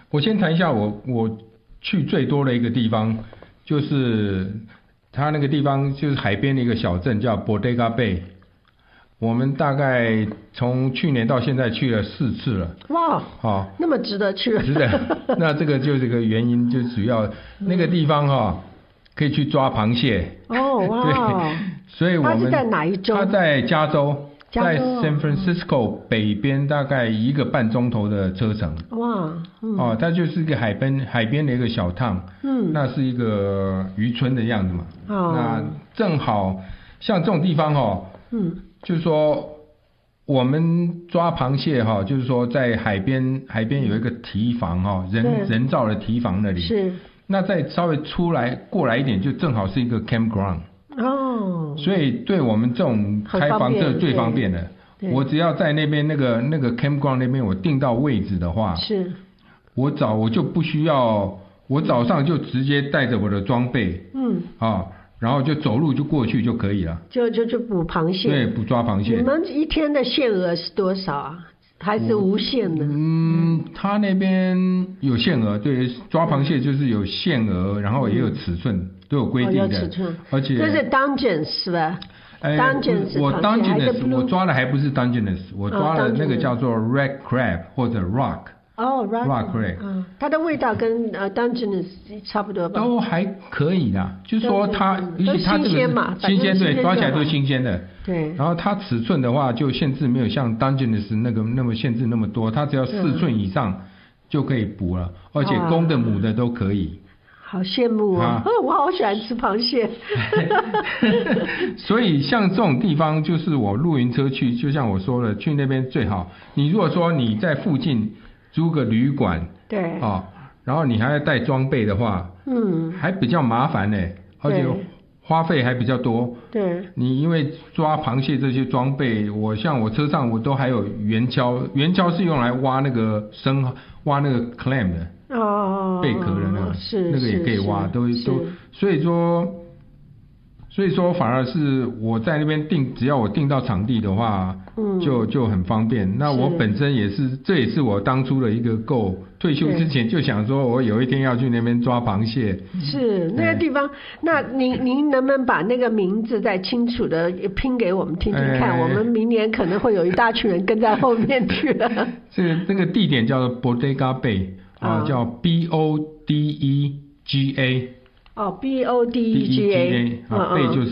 我先谈一下我去最多的一个地方，就是它那个地方就是海边的一个小镇叫 Bodega Bay。我们大概从去年到现在去了4次了。 哇， 好， 那么值得去。 值得。那这个就是个原因，就主要那个地方可以去抓螃蟹。 哦哇。 对，所以我们它是在哪一州？ 它在加州。在 San 嗯 Francisco 北边大概1个半钟头的车程。 哇， 它就是一个海边的一个小趟。那是一个渔村的样子嘛。那正好像这种地方就是说我们抓螃蟹就是说在海边有一个堤防人造的堤防那里。 是。 那再稍微过来一点，就正好是一个 campground。所以对我们这种开房车最方便的。我只要在那边那个 campground 那边我订到位置的话， 是。 我就不需要，我早上就直接带着我的装备，然后就走路就过去就可以了。 就捕螃蟹。 对，捕抓螃蟹。 你们一天的限额是多少啊？还是无限的？ 他那边有限额，对，抓螃蟹就是有限额，然后也有尺寸，都有规定的。 有尺寸。 而且这是 Dungeness 是吧？Dungeness 我 Dungeness 我抓的还不是 Dungeness， 我抓的那个叫做 Red Crab 或者 Rock。Rock Crab。 它的味道跟Dungeness 差不多吧？ 都还可以啦，就是说它，尤其它这个新鲜嘛， 新鲜，对，抓起来都新鲜的。 对。 然后它尺寸的话，就限制没有像 Dungeness 那么限制那么多，它只要4寸以上就可以捕了，而且公的母的都可以。 好羡慕我好喜欢吃螃蟹。 所以像这种地方，就是我露营车去，就像我说的，去那边最好。你如果说你在附近租个旅馆， 对， 然后你还要带装备的话，还比较麻烦呢，而且花费还比较多。 对， 你因为抓螃蟹这些装备，我车上我都还有圆锹，圆锹是用来挖那个挖那个 clam 的。贝壳的那个，那个也可以挖，都，所以说反而是我在那边只要我订到场地的话，就很方便。那我本身这也是我当初的一个goal，退休之前就想说我有一天要去那边抓螃蟹。 是那个地方，那您能不能把那个名字再清楚的拼给我们听听看？我们明年可能会有一大群人跟在后面去了。 这个地点叫做 Bodega Bay。叫 BODEGA。 BODEGA。 Bay 就是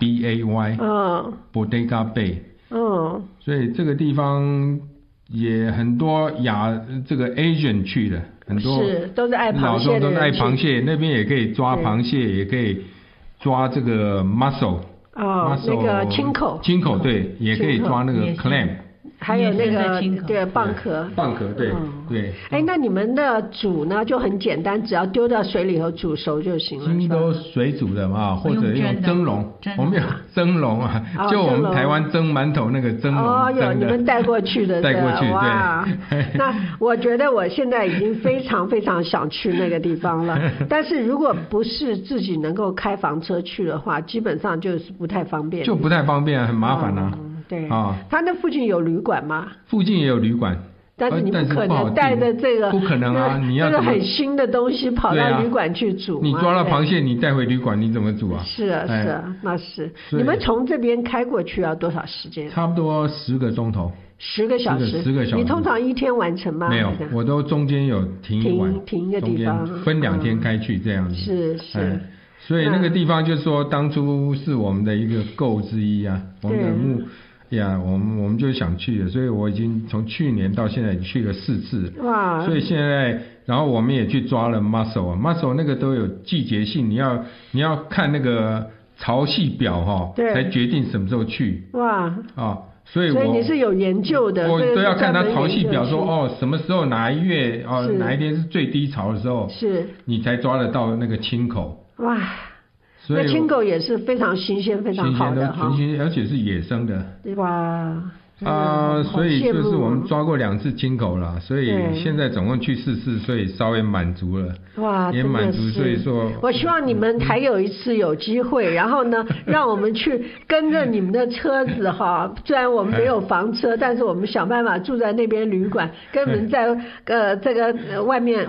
BAY。Bodega Bay。所以这个地方也很多这个 Asian 去的，很多是都是爱螃蟹的人， 老中都是爱螃蟹，那边也可以抓螃蟹，也可以抓这个 mussel。 那个青口对，也可以抓那个 clam。 还有那个对蚌壳， 对。 那你们的煮呢就很简单，只要丢到水里头煮熟就行了。 都水煮的嘛，或者用蒸笼。我们有蒸笼就我们台湾蒸馒头那个蒸笼。 有你们带过去的。 带过去， 哇。那我觉得我现在已经非常非常想去那个地方了，但是如果不是自己能够开房车去的话，基本上就是不太方便。 就不太方便，很麻烦啊。 对他那附近有旅馆吗？ 附近也有旅馆， 但是你不可能带着这个， 不可能啊！你要这个很新的东西跑到旅馆去煮。 你抓到螃蟹，你带回旅馆，你怎么煮啊？ 是啊，那是。你们从这边开过去要多少时间？ 差不多10个钟头。 10个小时。 10个小时。 你通常一天完成吗？ 没有，我都中间有停一晚， 停一个地方， 分2天开去这样子。 是。 所以那个地方就是说，当初是我们的一个goal之一啊，我们的我们就想去了，所以我已经从去年到现在去了4次。哇！所以现在，然后我们也去抓了 mussel 那个都有季节性，你要看那个潮汐表才决定什么时候去。哇！所以你是有研究的， 我都要看它潮汐表说什么时候哪一月哪一天是最低潮的时候， 是你才抓得到那个青口。 哇！那青口也是非常新鲜、非常好的纯新鲜，而且是野生的。 哇！ 所以就是我们抓过2次青口了，所以现在总共去4次，所以稍微满足了。 哇， 也满足，所以说。 我希望你们还有一次有机会，然后呢，让我们去跟着你们的车子虽然我们没有房车，但是我们想办法住在那边旅馆，跟你们在这个外面